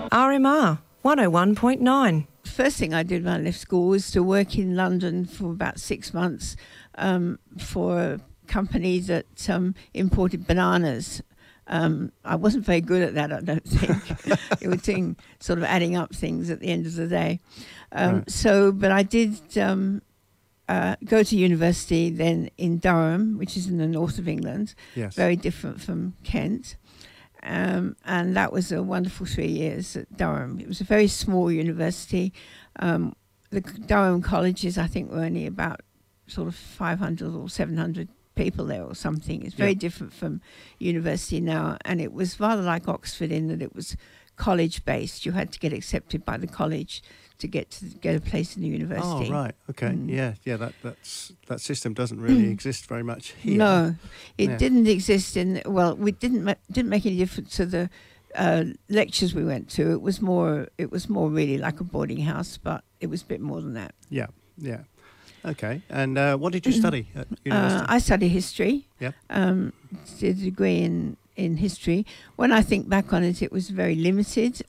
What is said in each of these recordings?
RMR 101.9. First thing I did when I left school was to work in London for about 6 months for a company that imported bananas. I wasn't very good at that, I don't think. It was sort of adding up things at the end of the day. Right. But I did go to university then in Durham, which is in the north of England, Yes. very different from Kent. And that was a wonderful 3 years at Durham. It was a very small university. The Durham colleges, I think, were only about sort of 500 or 700 people there or something. It's very different from university now. And it was rather like Oxford in that it was college-based. You had to get accepted by the college to get a place in the university. Oh, right. Okay. Yeah. That system doesn't really exist very much here. No, it Yeah. didn't exist we didn't make any difference to the lectures we went to. It was more really like a boarding house, but it was a bit more than that. Yeah. Okay. And what did you study at university? I studied history. Yep. Did a degree in history. When I think back on it, it was very limited.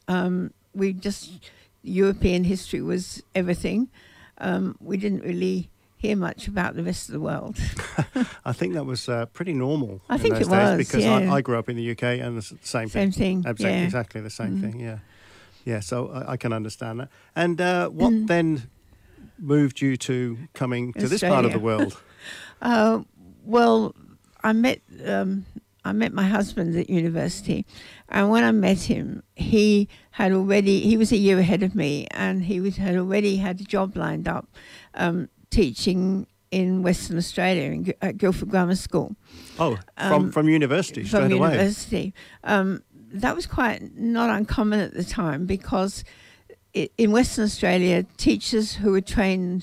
European history was everything. We didn't really hear much about the rest of the world. I think that was pretty normal. I in think those it days was, because yeah. I grew up in the UK and the same thing. Same thing, yeah. Exactly the same thing. Yeah. Yeah. So I can understand that. And what then moved you to coming to this part of the world? Well, I met my husband at university, and when I met him, he was a year ahead of me, and had already had a job lined up teaching in Western Australia at Guildford Grammar School. Oh, from university straight from away. University. That was quite not uncommon at the time because in Western Australia, teachers who were trained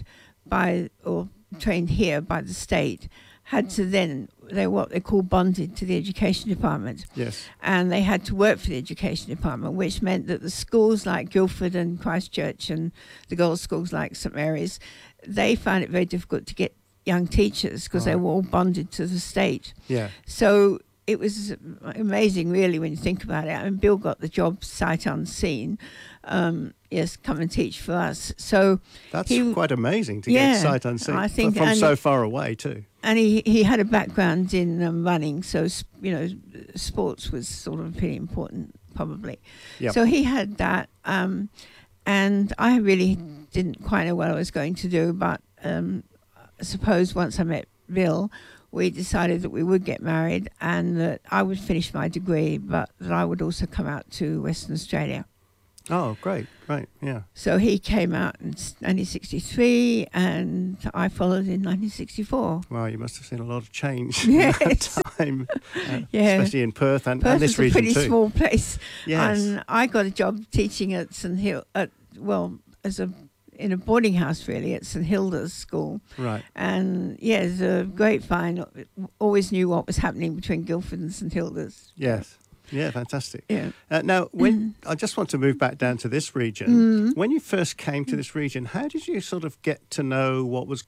here by the state had to they what they call bonded to the education department. Yes. And they had to work for the education department, which meant that the schools like Guildford and Christchurch and the girls' schools like St Mary's, they found it very difficult to get young teachers because they were all bonded to the state. Yeah. So it was amazing, really, when you think about it. I mean, Bill got the job sight unseen. Come and teach for us. So That's quite amazing to get sight unseen. I think, from so far away too. And he had a background in running, so sports was sort of pretty important, probably. Yep. So he had that, and I really didn't quite know what I was going to do. But I suppose once I met Bill, we decided that we would get married and that I would finish my degree, but that I would also come out to Western Australia. Oh, great, yeah. So he came out in 1963 and I followed in 1964. Well, you must have seen a lot of change Yes. in that time, especially in Perth and Perth this is region a pretty too. small place. Yes. And I got a job teaching at St Hill, in a boarding house really at St Hilda's School. Right. And it's a grapevine. Always knew what was happening between Guildford and St Hilda's. Yes. Yeah, fantastic. Yeah. Now, when I just want to move back down to this region, when you first came to this region, how did you sort of get to know what was